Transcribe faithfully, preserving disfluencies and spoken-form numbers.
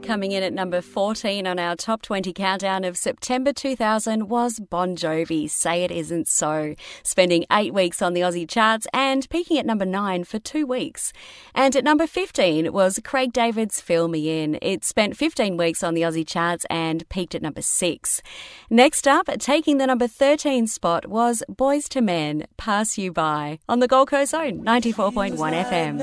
Coming in at number fourteen on our top twenty countdown of September two thousand was Bon Jovi, Say It Isn't So, spending eight weeks on the Aussie charts and peaking at number nine for two weeks. And at number fifteen was Craig David's Fill Me In. It spent fifteen weeks on the Aussie charts and peaked at number six. Next up, taking the number thirteen spot was Boyz two Men, Pass You By, on the Gold Coast Zone, ninety-four point one F M.